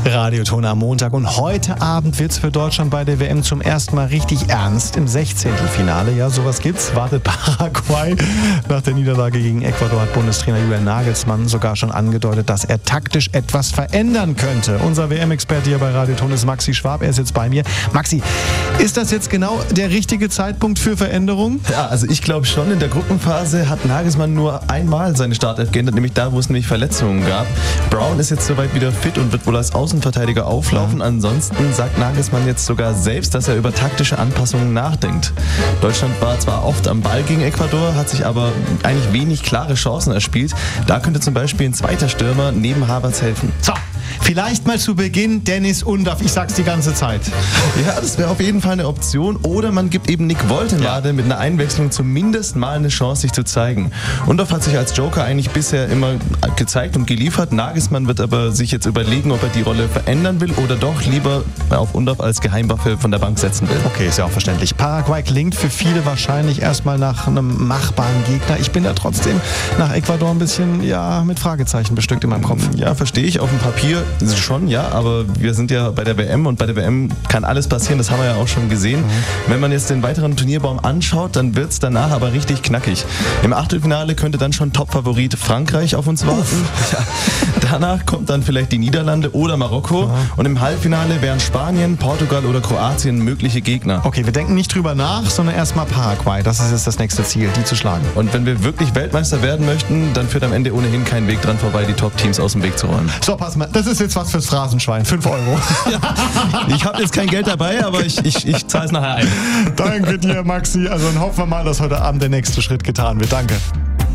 Radioton am Montag und heute Abend wird es für Deutschland bei der WM zum ersten Mal richtig ernst im 16. Finale. Ja, sowas gibt's. Wartet Paraguay. Nach der Niederlage gegen Ecuador hat Bundestrainer Julian Nagelsmann sogar schon angedeutet, dass er taktisch etwas verändern könnte. Unser WM-Experte hier bei Radioton ist Maxi Schwab. Er ist jetzt bei mir. Maxi, ist das jetzt genau der richtige Zeitpunkt für Veränderungen? Ja, also ich glaube schon. In der Gruppenphase hat Nagelsmann nur einmal seine Startelf geändert, nämlich da, wo es nämlich Verletzungen gab. Brown ist jetzt soweit wieder fit und wird wohl als Außenverteidiger auflaufen. Ansonsten sagt Nagelsmann jetzt sogar selbst, dass er über taktische Anpassungen nachdenkt. Deutschland war zwar oft am Ball gegen Ecuador, hat sich aber eigentlich wenig klare Chancen erspielt. Da könnte zum Beispiel ein zweiter Stürmer neben Havertz helfen. So, vielleicht mal zu Beginn Dennis Undaff. Ich sag's die ganze Zeit. Ja, das wäre auf jeden Fall eine Option. Oder man gibt eben Nick Woltemade mit einer Einwechslung zumindest mal eine Chance, sich zu zeigen. Undaff hat sich als Joker eigentlich bisher immer gezeigt und geliefert. Nagelsmann wird aber sich jetzt überlegen, ob er die Rolle verändern will oder doch lieber auf Undaff als Geheimwaffe von der Bank setzen will. Okay, ist ja auch verständlich. Paraguay klingt für viele wahrscheinlich erstmal nach einem machbaren Gegner. Ich bin da trotzdem nach Ecuador ein bisschen mit Fragezeichen bestückt in meinem Kopf. Ja, verstehe ich. Auf dem Papier schon, ja, aber wir sind ja bei der WM und bei der WM kann alles passieren, das haben wir ja auch schon gesehen. Wenn man jetzt den weiteren Turnierbaum anschaut, dann wird es danach aber richtig knackig. Im Achtelfinale könnte dann schon Topfavorit Frankreich auf uns warten. Ja, danach kommt dann vielleicht die Niederlande oder Marokko und im Halbfinale wären Spanien, Portugal oder Kroatien mögliche Gegner. Okay, wir denken nicht drüber nach, sondern erstmal Paraguay. Das ist jetzt das nächste Ziel, die zu schlagen. Und wenn wir wirklich Weltmeister werden möchten, dann führt am Ende ohnehin kein Weg dran vorbei, die Top-Teams aus dem Weg zu räumen. So, pass mal, das ist jetzt was fürs Phrasenschwein. 5 €. Ja, ich habe jetzt kein Geld dabei, aber ich zahle es nachher ein. Danke dir, Maxi. Also dann hoffen wir mal, dass heute Abend der nächste Schritt getan wird. Danke.